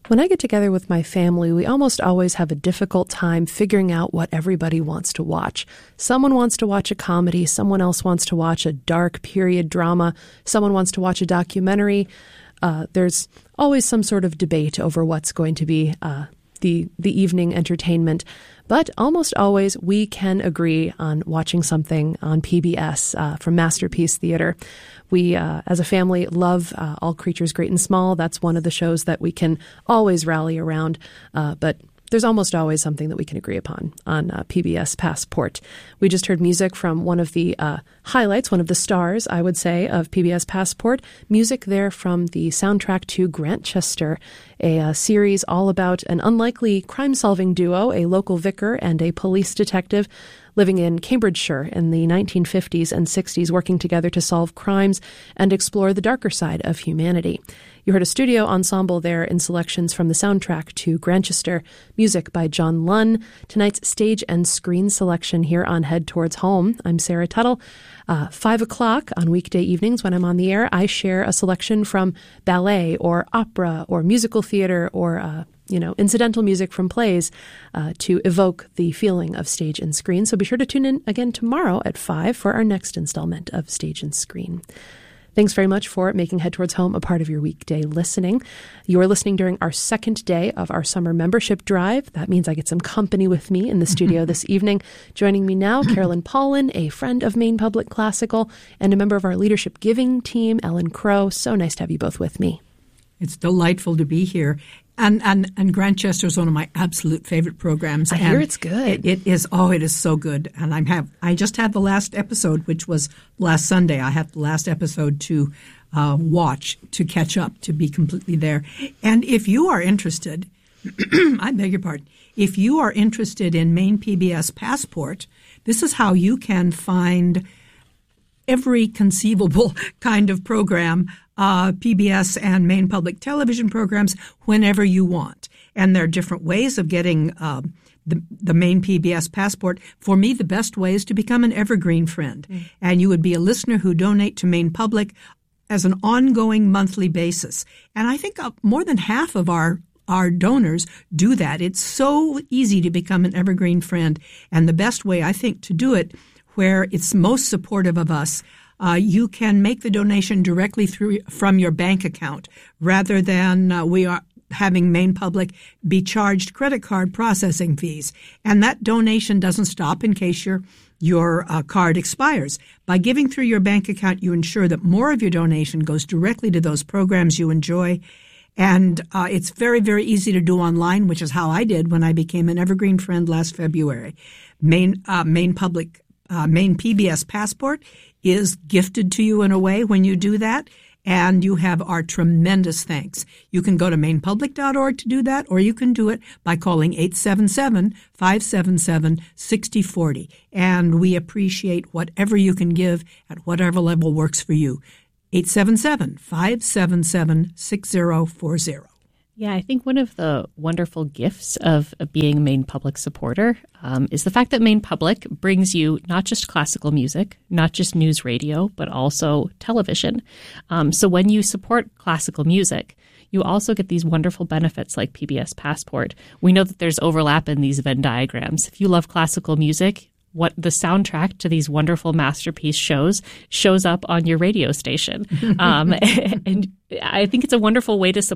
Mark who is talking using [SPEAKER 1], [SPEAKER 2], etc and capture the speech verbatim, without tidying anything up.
[SPEAKER 1] When I get together with my family, we almost always have a difficult time figuring out what everybody wants to watch. Someone wants to watch a comedy, someone else wants to watch a dark period drama, someone wants to watch a documentary. Uh, there's always some sort of debate over what's going to be uh, the the evening entertainment. But almost always we can agree on watching something on P B S uh, from Masterpiece Theater. We, uh, as a family, love uh, All Creatures Great and Small. That's one of the shows that we can always rally around. Uh, but there's almost always something that we can agree upon on uh, P B S Passport. We just heard music from one of the uh, highlights, one of the stars, I would say, of P B S Passport. Music there from the soundtrack to Grantchester, a uh, series all about an unlikely crime-solving duo, a local vicar and a police detective, living in Cambridgeshire in the nineteen fifties and sixties, working together to solve crimes and explore the darker side of humanity. You heard a studio ensemble there in selections from the soundtrack to Grantchester, music by John Lunn. Tonight's stage and screen selection here on Head Towards Home. I'm Sarah Tuttle. Uh, five o'clock on weekday evenings when I'm on the air, I share a selection from ballet or opera or musical theater or uh, you know, incidental music from plays uh, to evoke the feeling of stage and screen. So be sure to tune in again tomorrow at five for our next installment of Stage and Screen. Thanks very much for making Head Towards Home a part of your weekday listening. You are listening during our second day of our summer membership drive. That means I get some company with me in the studio this evening. Joining me now, Carolyn Paulin, a friend of Maine Public Classical, and a member of our Leadership Giving team, Ellen Crow. So nice to have you both with me.
[SPEAKER 2] It's delightful to be here. And and and Grantchester is one of my absolute favorite programs.
[SPEAKER 1] I
[SPEAKER 2] and
[SPEAKER 1] hear it's good.
[SPEAKER 2] It, it is. Oh, it is so good. And I'm have I just had the last episode, which was last Sunday. I had the last episode to uh, watch to catch up to be completely there. And if you are interested, I beg your pardon. If you are interested in Maine P B S Passport, this is how you can find every conceivable kind of program. Uh, P B S and Maine Public Television programs whenever you want. And there are different ways of getting uh, the, the Maine P B S Passport. For me, the best way is to become an evergreen friend. Mm. And you would be a listener who donate to Maine Public as an ongoing monthly basis. And I think uh, more than half of our our donors do that. It's so easy to become an evergreen friend. And the best way, I think, to do it where it's most supportive of us, Uh, you can make the donation directly through from your bank account rather than uh, we are having Maine Public be charged credit card processing fees. And that donation doesn't stop in case your your uh, card expires. By giving through your bank account, you ensure that more of your donation goes directly to those programs you enjoy. And uh, it's very, very easy to do online, which is how I did when I became an evergreen friend last February. Maine, uh, Maine Public, uh, Maine P B S Passport is gifted to you in a way when you do that, and you have our tremendous thanks. You can go to maine public dot org to do that, or you can do it by calling eight seven seven, five seven seven, six zero four zero, and we appreciate whatever you can give at whatever level works for you. eight seven seven, five seven seven, six zero four zero.
[SPEAKER 3] Yeah, I think one of the wonderful gifts of, of being a Maine Public supporter um, is the fact that Maine Public brings you not just classical music, not just news radio, but also television. Um, so when you support classical music, you also get these wonderful benefits like P B S Passport. We know that there's overlap in these Venn diagrams. If you love classical music, what the soundtrack to these wonderful masterpiece shows shows up on your radio station. Um, and I think it's a wonderful way to